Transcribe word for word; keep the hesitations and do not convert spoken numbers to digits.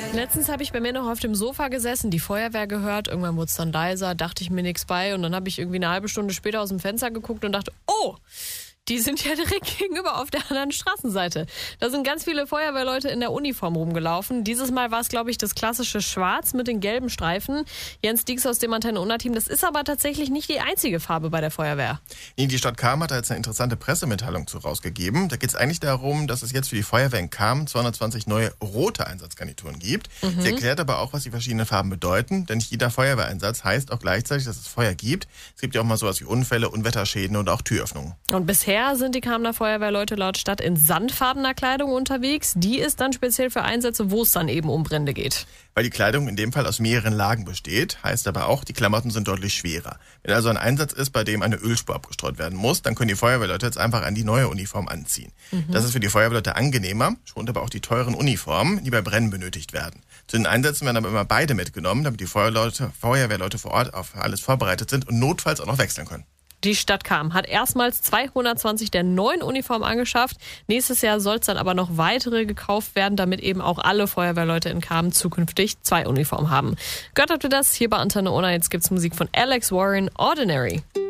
Letztens habe ich bei mir noch auf dem Sofa gesessen, die Feuerwehr gehört, irgendwann wurde es dann leiser, dachte ich mir nichts bei und dann habe ich irgendwie eine halbe Stunde später aus dem Fenster geguckt und dachte, oh, die sind ja direkt gegenüber auf der anderen Straßenseite. Da sind ganz viele Feuerwehrleute in der Uniform rumgelaufen. Dieses Mal war es, glaube ich, das klassische Schwarz mit den gelben Streifen. Jens Dieks aus dem Antenne-Unna-Team, das ist aber tatsächlich nicht die einzige Farbe bei der Feuerwehr. Nee, die Stadt Cham hat da jetzt eine interessante Pressemitteilung zu rausgegeben. Da geht es eigentlich darum, dass es jetzt für die Feuerwehr in Cham zweihundertzwanzig neue rote Einsatzgarnituren gibt. Mhm. Sie erklärt aber auch, was die verschiedenen Farben bedeuten, denn nicht jeder Feuerwehreinsatz heißt auch gleichzeitig, dass es Feuer gibt. Es gibt ja auch mal sowas wie Unfälle, Unwetterschäden und auch Türöffnungen. Und bisher sind die Chamener Feuerwehrleute laut Stadt in sandfarbener Kleidung unterwegs. Die ist dann speziell für Einsätze, wo es dann eben um Brände geht. Weil die Kleidung in dem Fall aus mehreren Lagen besteht, heißt aber auch, die Klamotten sind deutlich schwerer. Wenn also ein Einsatz ist, bei dem eine Ölspur abgestreut werden muss, dann können die Feuerwehrleute jetzt einfach an die neue Uniform anziehen. Mhm. Das ist für die Feuerwehrleute angenehmer, schont aber auch die teuren Uniformen, die bei Brennen benötigt werden. Zu den Einsätzen werden aber immer beide mitgenommen, damit die Feuerwehrleute, Feuerwehrleute vor Ort auf alles vorbereitet sind und notfalls auch noch wechseln können. Die Stadt Cham hat erstmals zweihundertzwanzig der neuen Uniformen angeschafft. Nächstes Jahr soll es dann aber noch weitere gekauft werden, damit eben auch alle Feuerwehrleute in Cham zukünftig zwei Uniformen haben. Gehört habt ihr das? Hier bei Antenne Unna. Jetzt gibt's Musik von Alex Warren, Ordinary.